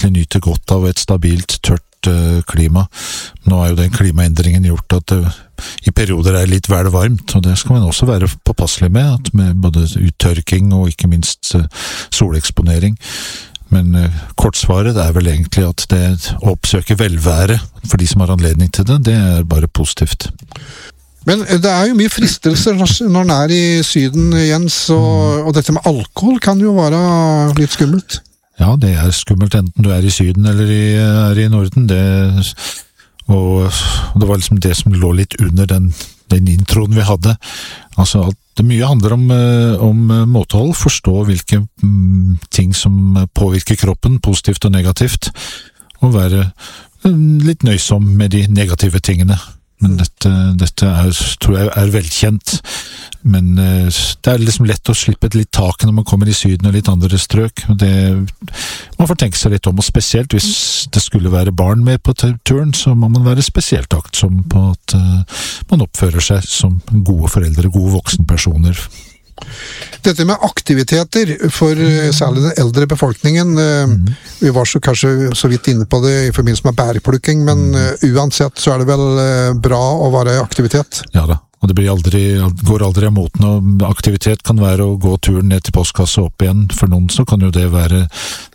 egentlig nyter godt av et stabilt, tørt klima. Nå jo den klimaendringen gjort at det i perioder litt vel varmt, og det skal man også være påpasselig med, at med både uttørking og ikke minst soleksponering. Men kortsvaret vel egentlig at det å oppsøke velvære for de som har anledning til det, det bare positivt. Men det jo mye fristelser når den i Syden, Jens, og dette med alkohol kan jo være litt skummelt. Ja, det skummelt enten du i Syden eller i Norden. Og det var liksom det som lå litt under den introen vi hadde. Altså at det mye handler om måtehold, forstå hvilke ting som påvirker kroppen, positivt og negativt, og være litt nøysom med de negative tingene. Men dette tror jeg velkjent, men det liksom lett å slippe litt tak når man kommer i Syden og litt andre strøk. Man får tenke seg litt om, og spesielt hvis det skulle være barn med på turen, så må man være spesielt aktsom på at man oppfører seg som gode foreldre, gode voksenpersoner. Dette med aktiviteter for særlig den eldre befolkningen, vi var så kanskje så vidt inne på det i forbindelse med bærplukking, men uansett så det vel bra å være i aktivitet. Ja da, og det går aldri av moten, og aktivitet kan være å gå turen ned til postkasse og opp igjen. For noen så kan jo det være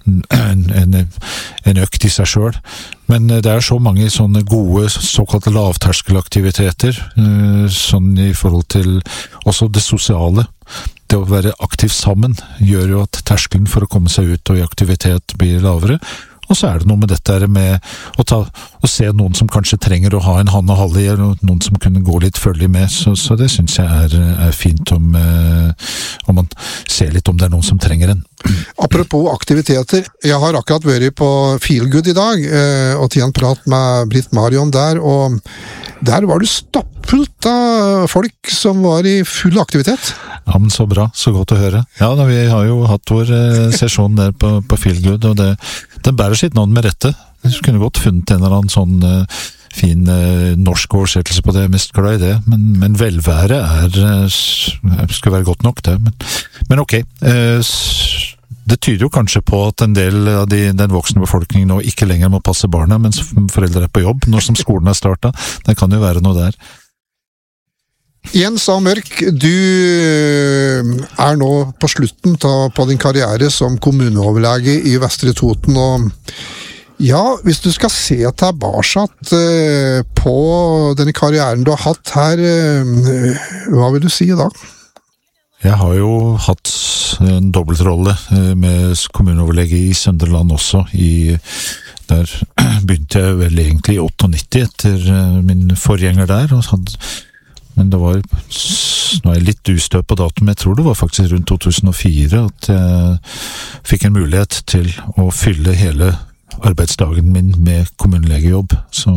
en økt i seg selv. Men det så mange sånne gode, såkalte lavterskelaktiviteter, sånn i forhold til også det sosiale. Det å være aktiv sammen gjør jo at terskelen for å komme seg ut og i aktivitet blir lavere. Og så det noe med dette med å se noen som kanskje trenger å ha en hand og halve i, eller noen som kunne gå litt følge med. Så det synes jeg fint om man ser litt om det noen som trenger en. Apropos aktiviteter, jeg har akkurat vært på Feelgood i dag, og til en prat med Britt Marion der, og der var det stappfullt av folk som var i full aktivitet. Ja, men så bra, så godt å høre. Ja, vi har jo hatt vår sesjon der på Feelgood, og den bærer sitt navn med rette. Jeg kunne godt funnet en eller annen sånn fin norsk oversettelse på det, mest glad i det, men velvære skal være godt nok det, men ok. Det tyder jo kanskje på at en del av den voksne befolkningen nå ikke lenger må passe barna mens foreldre på jobb, når som skolen startet. Det kan jo være noe der. Jens A. Mørk, du nå på slutten på din karriere som kommuneoverlege i Vestre Toten, og ja, hvis du skal se tilbake på denne karrieren du har hatt her, hva vil du si da? Jeg har jo hatt en dobbeltrolle med kommuneoverlege i Sønderland også. Der begynte jeg vel egentlig i 98 etter min forgjenger der, men det var, nå jeg litt ustøp på datum, jeg tror det var faktisk rundt 2004 at jeg fikk en mulighet til å fylle hele arbeidsdagen min med kommunelegejobb.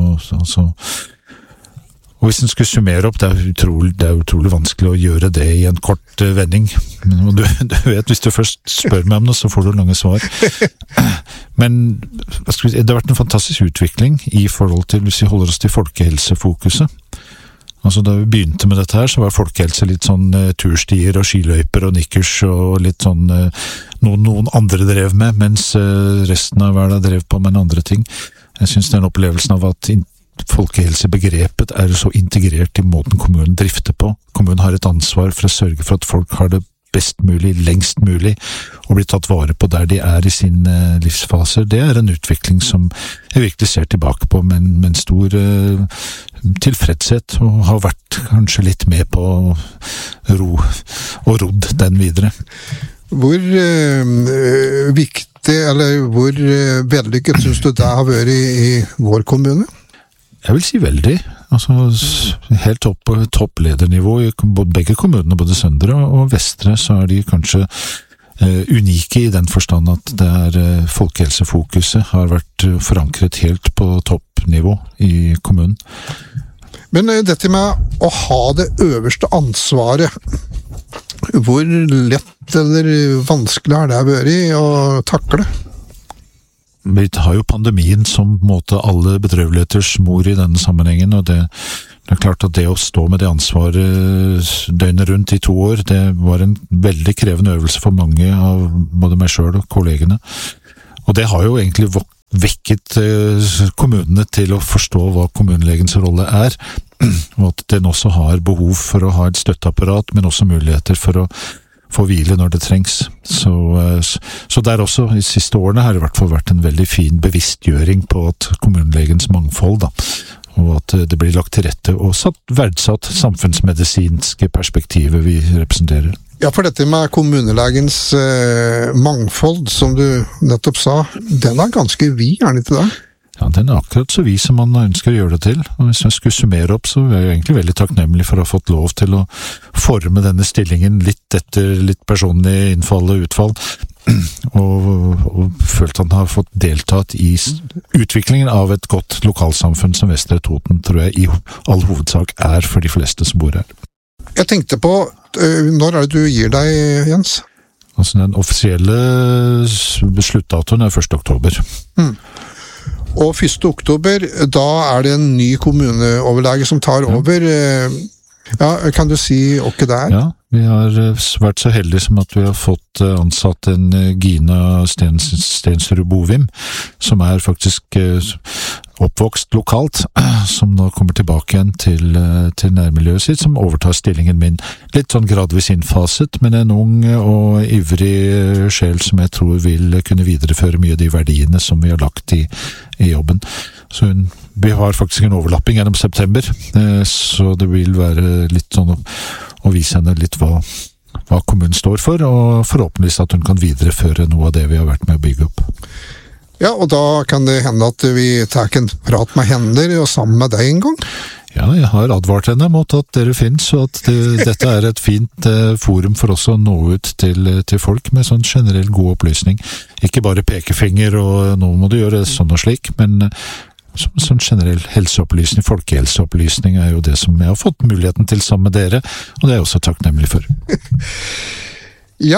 Og hvis en skulle summere opp, det utrolig vanskelig å gjøre det i en kort vending. Men du vet, hvis du først spør meg om det, så får du lange svar. Men det har vært en fantastisk utvikling i forhold til, hvis vi holder oss til folkehelsefokuset. Altså da vi begynte med dette her, så var folkehelse litt sånn turstier og skiløyper og nikkers og litt sånn noen andre drev med, mens resten av verden drev på med andre ting. Jeg synes den opplevelsen av at folkehelsebegrepet så integrert i måten kommunen drifter på. Kommunen har et ansvar for å sørge for at folk har det best mulig, lengst mulig, og blir tatt vare på der de i sin livsfaser. Det en utvikling som jeg virkelig ser tilbake på med en stor tilfredshet, og har vært kanskje litt med på ro og rodd den videre. Hvor viktig, eller hvor vellykket synes du det har vært i vår kommune? Jeg vil si veldig. Altså, helt opp på toppledernivå i begge kommunene, både Søndre og Vestre, så de kanskje unike i den forstand at det folkehelsefokuset har vært forankret helt på toppnivå i kommunen. Men dette med å ha det øverste ansvaret, hvor lett eller vanskelig har det vært å takle? Vi har jo pandemien som måte alle bedrøveligheters mor i denne sammenhengen, og det klart at det å stå med det ansvaret døgnet rundt i 2 år, det var en veldig krevende øvelse for mange av både meg selv og kollegene. Og det har jo egentlig vekket kommunene til å forstå hva kommunelegens rolle er, og at den også har behov for å ha et støtteapparat, men også muligheter for å få hvile når det trengs. Så der også, i siste årene har det i hvert fall vært en veldig fin bevisstgjøring på at kommunelegens mangfold, da, og at det blir lagt til rette og verdsatt samfunnsmedisinske perspektivet vi representerer. Ja, for dette med kommunelegens mangfold, som du nettopp sa, den er ganske vid, er den ikke det? Ja, den er akkurat så vid som man ønsker å gjøre det til. Og hvis jeg skulle summere opp, så er jeg egentlig veldig takknemlig for å ha fått lov til å forme denne stillingen litt etter litt personlig innfall og utfall, og følt at han har fått deltatt i utviklingen av et godt lokalsamfunn som Vestre Toten, tror jeg i all hovedsak er for de fleste som bor her. Jeg tenkte på, når er det du gir deg, Jens? Altså den offisielle sluttdatoen er 1. oktober. Og 1. oktober, da er det en ny kommuneoverlege som tar over. Ja, kan du si hva det er? Ja, vi har vært så heldige som at vi har fått ansatt en Gina Stensrud Bovim, som er faktisk oppvokst lokalt, som nå kommer tilbake igjen til nærmiljøet sitt, som overtar stillingen min. Litt sånn gradvis innfaset, men en ung og ivrig sjel som jeg tror vil kunne videreføre mye av de verdiene som vi har lagt i jobben. Så vi har faktisk en overlapping gjennom september, så det vil være litt sånn å vise henne litt hva kommunen står for, og forhåpentligvis at hun kan videreføre noe av det vi har vært med å bygge opp. Ja, og da kan det hende at vi tar en prat med henne og sammen med deg en gang? Ja, jeg har advart henne mot at dere finnes, og at dette er et fint forum for oss å nå ut til folk med sånn generell god opplysning. Ikke bare pekefinger og nå må du gjøre sånn og slik, men sånn generell helseopplysning, folkehelseopplysning er jo det som jeg har fått muligheten til sammen med dere, og det er jeg også takknemlig for. Ja,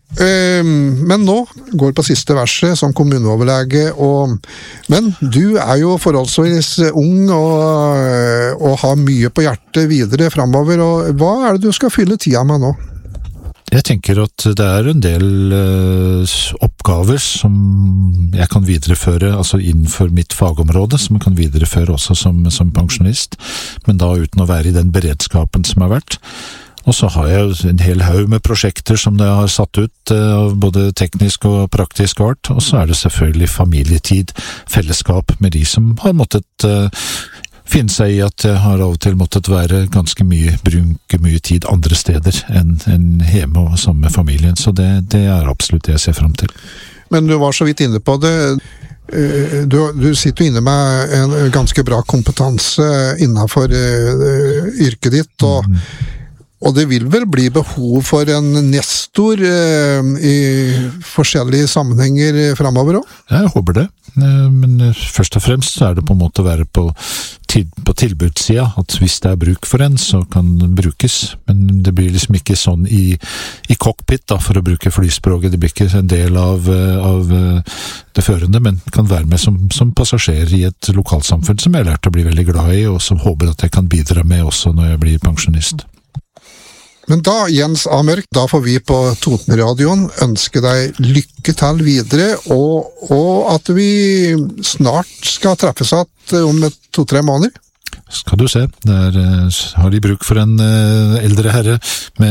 men nå går på siste verset som kommuneoverlege, men du er jo forholdsvis ung og har mye på hjertet videre fremover, og hva er det du skal fylle tida med nå? Jeg tenker at det er en del oppgaver som jeg kan videreføre, altså innenfor mitt fagområde, som jeg kan videreføre også som pensjonist, men da uten å være i den beredskapen som har vært. Og så har jeg en hel haug med prosjekter som jeg har satt ut, av både teknisk og praktisk art, og så er det selvfølgelig familietid, fellesskap med de som har måttet finne seg i at jeg har av og til måttet være ganske bruke mye tid andre steder enn hjemme og sammen med familien, så det er absolutt det jeg ser frem til. Men du var så vidt inne på det, du sitter jo inne med en ganske bra kompetanse innenfor yrket ditt, og det vil vel bli behov for en nestor i forskjellige sammenhenger fremover også? Jeg håper det, men først og fremst så er det på en måte å være på tilbudssida, at hvis det er bruk for en, så kan den brukes, men det blir liksom ikke sånn i cockpit, da, for å bruke flyspråket, det blir ikke en del av det førende, men kan være med som passasjer i et lokalsamfunn som jeg har lært å bli veldig glad i, og som håper at jeg kan bidra med også når jeg blir pensjonist. Men da, Jens A. Mørk, da får vi på Totenradioen ønske deg lykke til videre, og at vi snart skal treffes igjen om 2-3 måneder. Skal du se, har de bruk for en eldre herre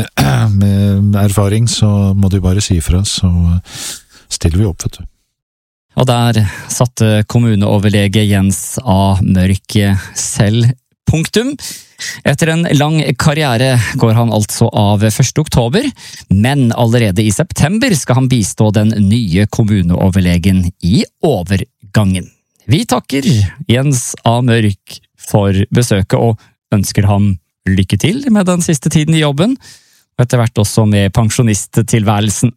med erfaring, så må du bare si ifra, så stiller vi opp, vet du. Og der satte kommuneoverlege Jens A. Mørk selv punktum. Etter en lang karriere går han altså av 1. oktober, men allerede i september skal han bistå den nye kommuneoverlegen i overgangen. Vi takker Jens A. Mørk for besøket og ønsker ham lykke til med den siste tiden i jobben, og etter hvert også med pensjonisttilværelsen.